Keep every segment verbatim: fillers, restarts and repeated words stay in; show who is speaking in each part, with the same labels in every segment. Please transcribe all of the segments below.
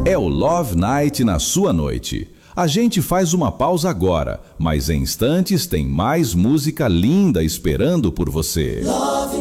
Speaker 1: É o Love Night na sua noite. A gente faz uma pausa agora, mas em instantes tem mais música linda esperando por você.
Speaker 2: Love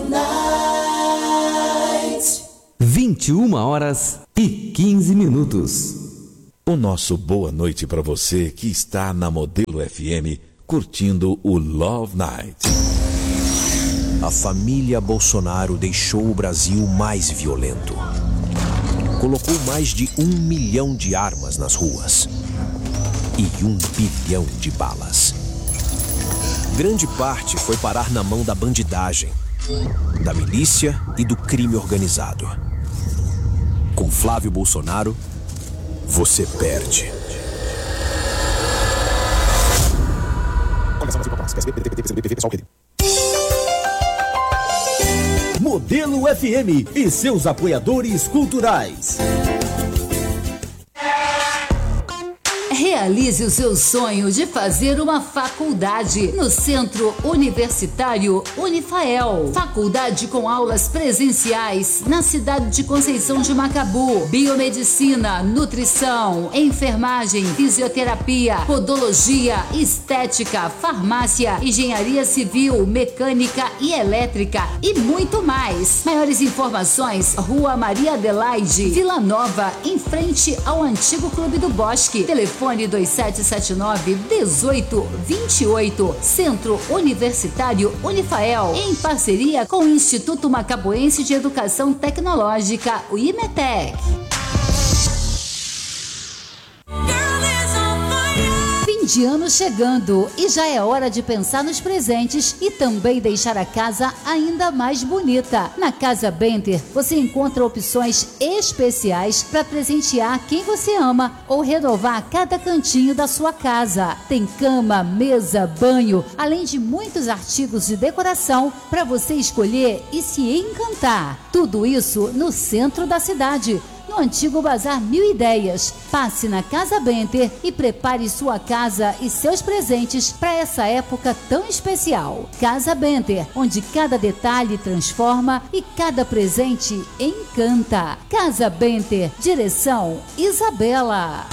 Speaker 2: Night.
Speaker 3: vinte e uma horas e quinze minutos.
Speaker 4: O nosso boa noite para você que está na Modelo F M curtindo o Love Night.
Speaker 5: A família Bolsonaro deixou o Brasil mais violento. Colocou mais de um milhão de armas nas ruas e um bilhão de balas. Grande parte foi parar na mão da bandidagem, da milícia e do crime organizado. Com Flávio Bolsonaro, você perde.
Speaker 6: Modelo F M e seus apoiadores culturais.
Speaker 7: Realize o seu sonho de fazer uma faculdade no Centro Universitário Unifael. Faculdade com aulas presenciais na cidade de Conceição de Macabu. Biomedicina, nutrição, enfermagem, fisioterapia, podologia, estética, farmácia, engenharia civil, mecânica e elétrica e muito mais. Maiores informações, Rua Maria Adelaide, Vila Nova, em frente ao antigo Clube do Bosque. Telefone dois sete sete nove, um oito dois oito. Centro Universitário Unifael, em parceria com o Instituto Macabuense de Educação Tecnológica, o IMETEC. Fim de ano chegando e já é hora de pensar nos presentes e também deixar a casa ainda mais bonita. Na Casa Benter você encontra opções especiais para presentear quem você ama ou renovar cada cantinho da sua casa. Tem cama, mesa, banho, além de muitos artigos de decoração para você escolher e se encantar. Tudo isso no centro da cidade, no antigo Bazar Mil Ideias. Passe na Casa Benter e prepare sua casa e seus presentes para essa época tão especial. Casa Benter, onde cada detalhe transforma e cada presente encanta. Casa Benter, direção Isabela.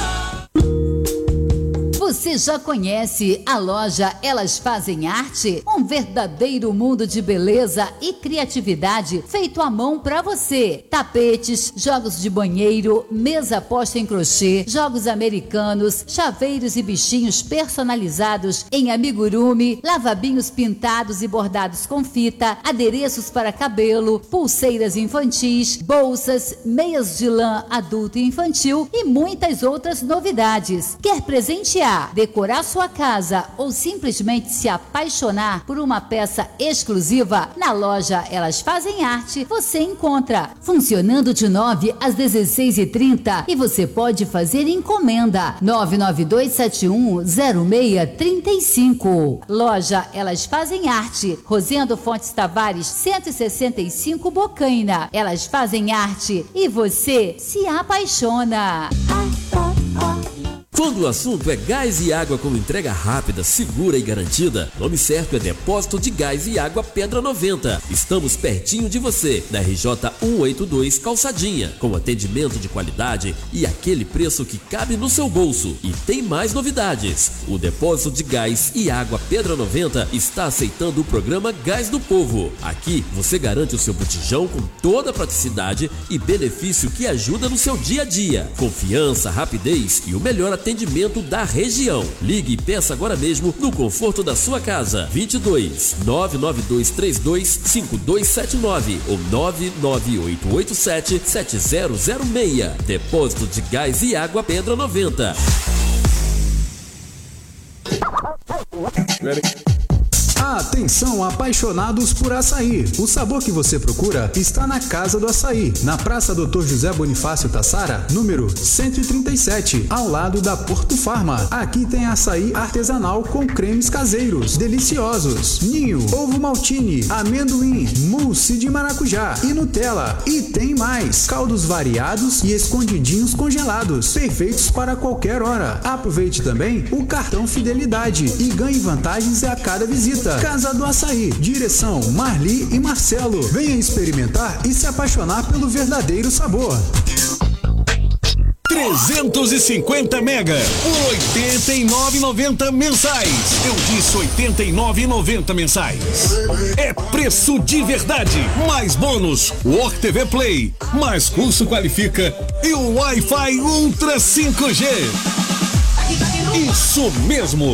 Speaker 7: Você já conhece a loja Elas Fazem Arte? Um verdadeiro mundo de beleza e criatividade feito à mão para você. Tapetes, jogos de banheiro, mesa posta em crochê, jogos americanos, chaveiros e bichinhos personalizados em amigurumi, lavabinhos pintados e bordados com fita, adereços para cabelo, pulseiras infantis, bolsas, meias de lã adulto e infantil e muitas outras novidades. Quer presentear, decorar sua casa ou simplesmente se apaixonar por uma peça exclusiva? Na loja Elas Fazem Arte você encontra, funcionando de nove às dezesseis e trinta, e você pode fazer encomenda nove nove dois sete um zero seis três cinco. Loja Elas Fazem Arte, Rosendo Fontes Tavares cento e sessenta e cinco, Bocaina. Elas Fazem Arte e você se apaixona.
Speaker 8: Quando o assunto é gás e água com entrega rápida, segura e garantida, nome certo é Depósito de Gás e Água Pedra noventa. Estamos pertinho de você, na R J cento e oitenta e dois Calçadinha, com atendimento de qualidade e aquele preço que cabe no seu bolso. E tem mais novidades. O Depósito de Gás e Água Pedra noventa está aceitando o programa Gás do Povo. Aqui você garante o seu botijão com toda a praticidade e benefício que ajuda no seu dia a dia. Confiança, rapidez e o melhor atendimento atendimento da região. Ligue e peça agora mesmo no conforto da sua casa. vinte e dois, nove nove dois três dois, cinco dois sete nove ou nove nove oito oito sete, sete zero zero seis. Depósito de Gás e Água Pedra noventa.
Speaker 9: Ready? Atenção, apaixonados por açaí. O sabor que você procura está na Casa do Açaí, na Praça doutor José Bonifácio Tassara, número cento e trinta e sete, ao lado da Porto Farma. Aqui tem açaí artesanal com cremes caseiros, deliciosos, ninho, ovo maltine, amendoim, mousse de maracujá e Nutella. E tem mais, caldos variados e escondidinhos congelados, perfeitos para qualquer hora. Aproveite também o cartão Fidelidade e ganhe vantagens a cada visita. Casa do Açaí, direção Marli e Marcelo. Venha experimentar e se apaixonar pelo verdadeiro sabor.
Speaker 2: trezentos e cinquenta mega por oitenta e nove reais e noventa centavos mensais. Eu disse oitenta e nove reais e noventa centavos mensais. É preço de verdade. Mais bônus, Work T V Play, mais curso qualifica e o Wi-Fi Ultra cinco G. Isso mesmo!